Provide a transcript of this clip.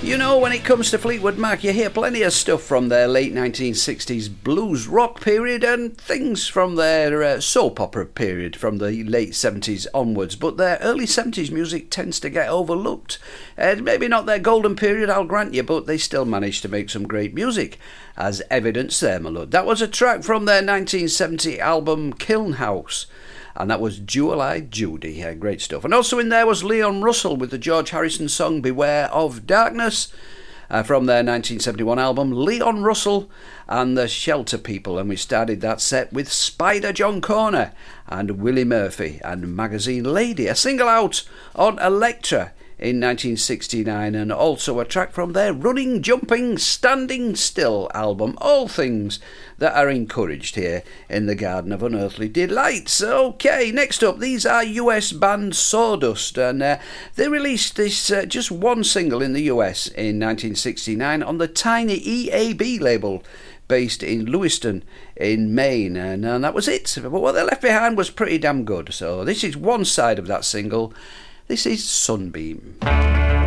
You know, when it comes to Fleetwood Mac, you hear plenty of stuff from their late 1960s blues rock period and things from their soap opera period from the late 70s onwards, but their early 70s music tends to get overlooked. Maybe not their golden period, I'll grant you, but they still managed to make some great music, as evidence there, my lord. That was a track from their 1970 album Kiln House, and that was Jewel-Eyed Judy. Great stuff. And also in there was Leon Russell with the George Harrison song Beware of Darkness from their 1971 album Leon Russell and the Shelter People. And we started that set with Spider John Corner and Willie Murphy and Magazine Lady, a single out on Elektra in 1969, and also a track from their Running, Jumping, Standing Still album. All things that are encouraged here in the Garden of Unearthly Delights. Okay, next up, these are US band Sawdust, and they released this just one single in the US in 1969 on the tiny EAB label based in Lewiston in Maine, and that was it. But what they left behind was pretty damn good. So this is one side of that single. This is Sunbeam.